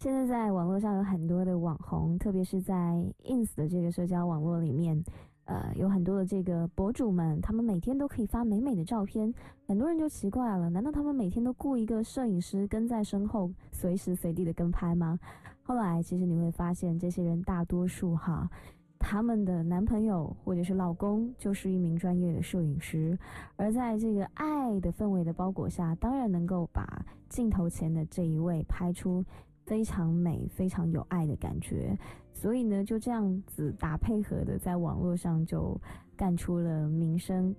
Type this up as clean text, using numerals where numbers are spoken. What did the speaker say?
现在在网络上有很多的网红，特别是在 ins 的这个社交网络里面，有很多的这个博主们，他们每天都可以发美美的照片，很多人就奇怪了，难道他们每天都雇一个摄影师跟在身后，随时随地的跟拍吗？后来其实你会发现，这些人大多数哈，他们的男朋友或者是老公就是一名专业的摄影师，而在这个爱的氛围的包裹下，当然能够把镜头前的这一位拍出非常美、非常有爱的感觉。所以呢，就这样子打配合的，在网络上就干出了名声